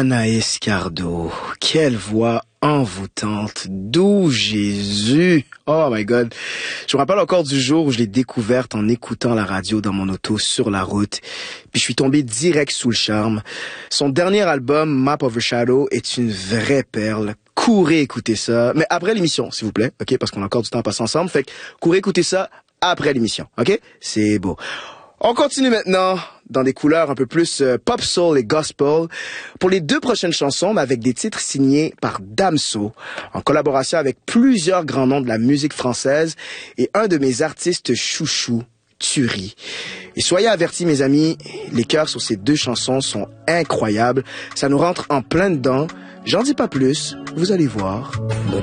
Anaïs Cardo, quelle voix envoûtante, doux Jésus. Oh my God. Je me rappelle encore du jour où je l'ai découverte en écoutant la radio dans mon auto sur la route. Puis je suis tombé direct sous le charme. Son dernier album, Map Over Shadow, est une vraie perle. Courez écouter ça. Mais après l'émission, s'il vous plaît. OK? Parce qu'on a encore du temps à passer ensemble. Fait que courez écouter ça après l'émission. OK? C'est beau. On continue maintenant dans des couleurs un peu plus pop soul et gospel pour les 2 prochaines chansons, mais avec des titres signés par Damso, en collaboration avec plusieurs grands noms de la musique française et un de mes artistes chouchous, Turi. Et soyez avertis, mes amis, les chœurs sur ces 2 chansons sont incroyables. Ça nous rentre en plein dedans. J'en dis pas plus, vous allez voir. Bonne